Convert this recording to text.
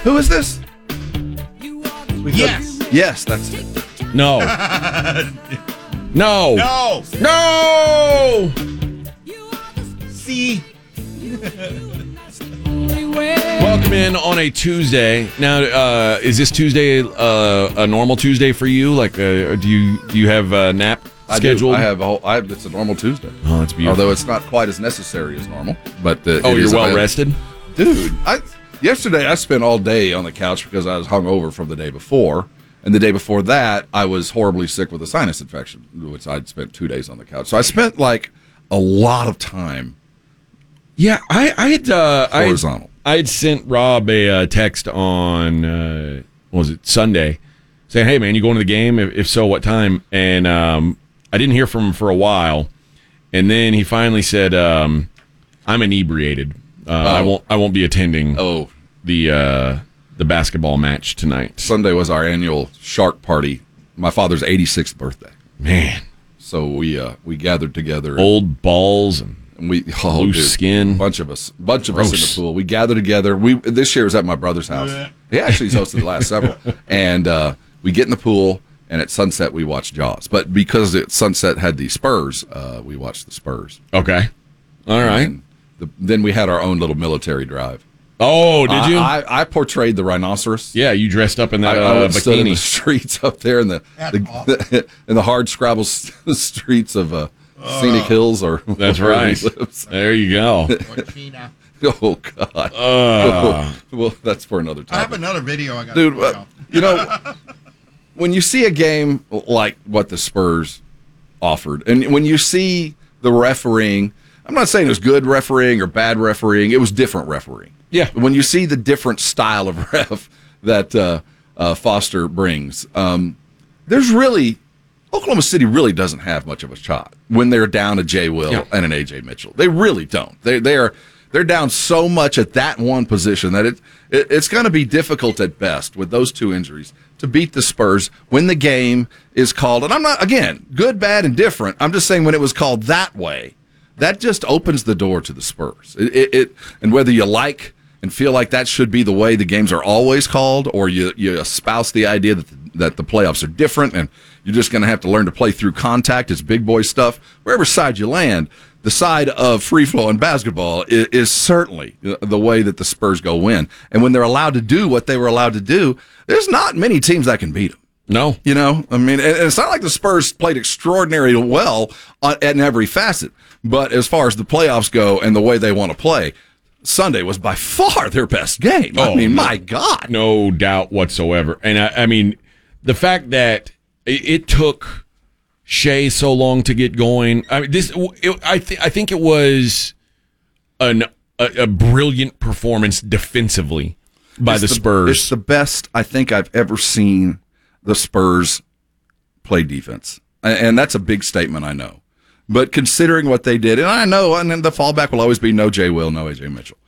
Who is this? Yes. Yes, that's it. No. No. No. No. See. Welcome in on a Tuesday. Now, is this Tuesday a normal Tuesday for you? Like, do you have a nap scheduled? I have it's a normal Tuesday. Oh, that's beautiful. Although it's not quite as necessary as normal. But you're well rested? Dude, yesterday I spent all day on the couch because I was hungover from the day before. And the day before that, I was horribly sick with a sinus infection, which I'd spent 2 days on the couch. So I spent like a lot of time. Yeah, I had horizontal. I had sent Rob a text on Sunday, saying, "Hey man, you going to the game? If so, what time?" And I didn't hear from him for a while, and then he finally said, "I'm inebriated. I won't be attending the basketball match tonight." Sunday was our annual shark party. My father's 86th birthday. Man, so we gathered together. Old balls and loose skin. Bunch of us in the pool. We gathered together. This year was at my brother's house. He actually hosted the last several. And we get in the pool, and at sunset we watched Jaws. But because sunset had the Spurs, we watched the Spurs. Okay, all right. Then we had our own little military drive. Oh, did you? I portrayed the rhinoceros. Yeah, you dressed up in that I stood in bikini. the streets up there in the hard scrabble streets of Scenic Hills, or that's right. There you go. Oh God. Well, that's for another time. I have another video. I got. Dude, when you see a game like what the Spurs offered, and when you see the refereeing, I'm not saying it was good refereeing or bad refereeing. It was different refereeing. Yeah. When you see the different style of ref that Foster brings, there's really Oklahoma City really doesn't have much of a shot when they're down a Jay Will and an AJ Mitchell. They really don't. They're down so much at that one position that it's going to be difficult at best with those two injuries to beat the Spurs when the game is called. And I'm not, again, good, bad, and different. I'm just saying when it was called that way, that just opens the door to the Spurs. And whether you like and feel like that should be the way the games are always called, or you espouse the idea that the playoffs are different and you're just going to have to learn to play through contact. It's big boy stuff. Wherever side you land, the side of free-flowing basketball is certainly the way that the Spurs go win. And when they're allowed to do what they were allowed to do, there's not many teams that can beat them. No. I mean, and it's not like the Spurs played extraordinarily well in every facet. But as far as the playoffs go and the way they want to play, Sunday was by far their best game. My God. No doubt whatsoever. And I mean, the fact that it took Shea so long to get going. I mean, I think it was a brilliant performance defensively by the Spurs. It's the best I think I've ever seen the Spurs play defense. And that's a big statement, I know. But considering what they did, and I know, and then the fallback will always be no Jay Will, no AJ Mitchell.